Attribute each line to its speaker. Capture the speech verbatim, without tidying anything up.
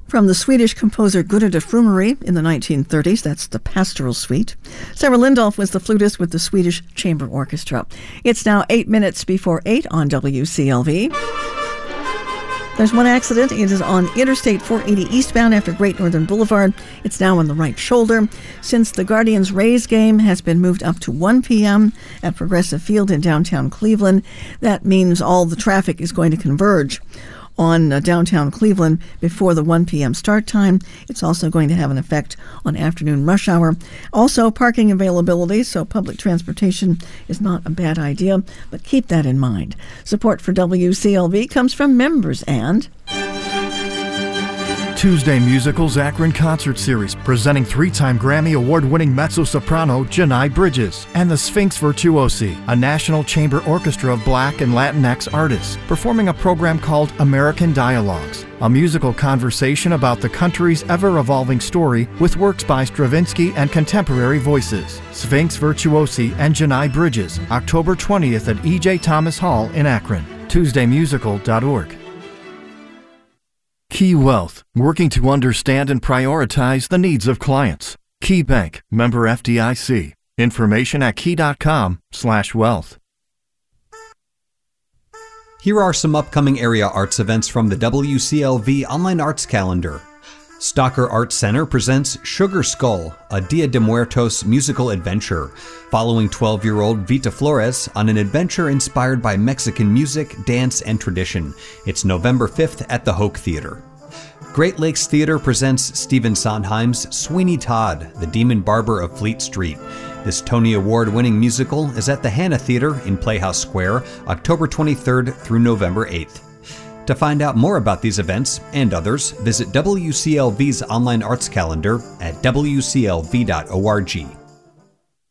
Speaker 1: From the Swedish composer Gunnar de Frumery in the nineteen thirties, that's the Pastoral Suite. Sarah Lindolf was the flutist with the Swedish Chamber Orchestra. It's now eight minutes before eight on W C L V. There's one accident. It is on Interstate four eighty eastbound after Great Northern Boulevard. It's now on the right shoulder. Since the Guardians-Rays game has been moved up to one p.m. at Progressive Field in downtown Cleveland, that means all the traffic is going to converge on uh, downtown Cleveland before the one p.m. start time. It's also going to have an effect on afternoon rush hour. Also, parking availability, so public transportation is not a bad idea, but keep that in mind. Support for W C L V comes from members and
Speaker 2: Tuesday Musicals Akron Concert Series, presenting three-time Grammy Award-winning mezzo-soprano Janai Bridges, and the Sphinx Virtuosi, a National Chamber Orchestra of Black and Latinx artists, performing a program called American Dialogues, a musical conversation about the country's ever-evolving story with works by Stravinsky and contemporary voices. Sphinx Virtuosi and Janai Bridges, October twentieth at E J Thomas Hall in Akron. Tuesday Musical dot org. Key Wealth, working to understand and prioritize the needs of clients. Key Bank, member F D I C. Information at key.com slash wealth.
Speaker 3: Here are some upcoming area arts events from the W C L V Online Arts Calendar. Stalker Arts Center presents Sugar Skull, a Dia de Muertos musical adventure, following twelve-year-old Vita Flores on an adventure inspired by Mexican music, dance, and tradition. It's November fifth at the Hoke Theater. Great Lakes Theater presents Stephen Sondheim's Sweeney Todd, the Demon Barber of Fleet Street. This Tony Award-winning musical is at the Hanna Theater in Playhouse Square, October twenty-third through November eighth. To find out more about these events and others, visit W C L V's online arts calendar at W C L V dot org.